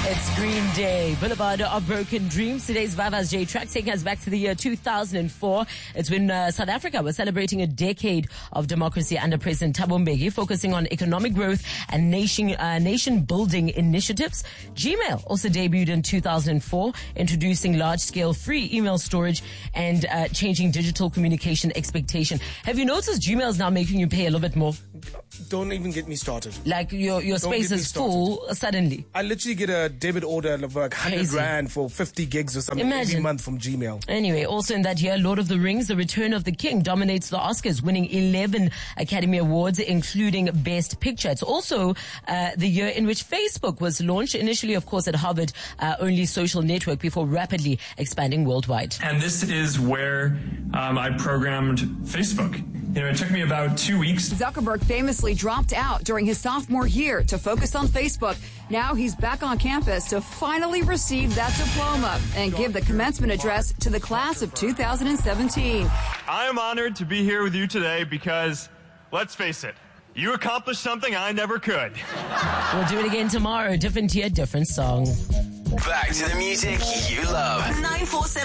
It's Green Day, Boulevard of Broken Dreams. Today's Vava's J track taking us back to the year 2004. It's when South Africa was celebrating a decade of democracy under President Thabo Mbeki, focusing on economic growth and nation building initiatives. Gmail also debuted in 2004, introducing large-scale free email storage and changing digital communication expectation. Have you noticed Gmail is now making you pay a little bit more? Don't even get me started. Like your space is full suddenly. I literally get a debit order of like 100 Rand for 50 gigs or something every month from Gmail. Anyway, also in that year, Lord of the Rings, The Return of the King dominates the Oscars, winning 11 Academy Awards, including Best Picture. It's also the year in which Facebook was launched, initially, of course, at Harvard, only social network, before rapidly expanding worldwide. And this is where I programmed Facebook. You know, it took me about 2 weeks. Zuckerberg famously dropped out during his sophomore year to focus on Facebook. Now he's back on campus to finally receive that diploma and give the commencement address to the class of 2017. I am honored to be here with you today because, let's face it, you accomplished something I never could. We'll do it again tomorrow. Different year, different song. Back to the music you love. 947